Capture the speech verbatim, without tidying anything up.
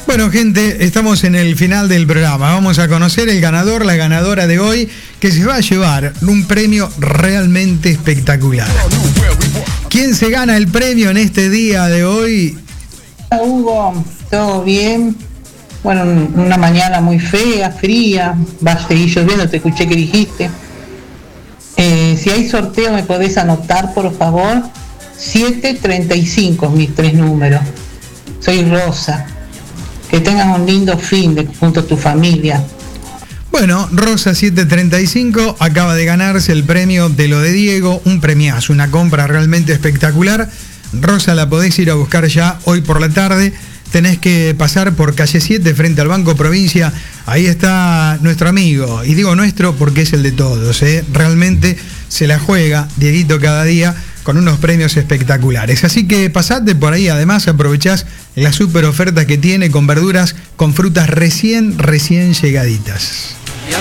Bueno, gente, estamos en el final del programa. Vamos a conocer el ganador, la ganadora de hoy, que se va a llevar un premio realmente espectacular. ¿Quién se gana el premio en este día de hoy? Hugo, todo bien. Bueno, una mañana muy fea, fría. Va a seguir lloviendo, te escuché que dijiste. Eh, si hay sorteo, me podés anotar, por favor. siete treinta y cinco, mis tres números. Soy Rosa. Que tengas un lindo fin de, junto a tu familia. Bueno, Rosa siete treinta y cinco acaba de ganarse el premio de lo de Diego, un premiazo, una compra realmente espectacular. Rosa, la podés ir a buscar ya hoy por la tarde. Tenés que pasar por calle siete frente al Banco Provincia. Ahí está nuestro amigo, y digo nuestro porque es el de todos, ¿eh? Realmente se la juega Dieguito cada día con unos premios espectaculares. Así que pasate por ahí, además aprovechás la super oferta que tiene con verduras, con frutas recién, recién llegaditas.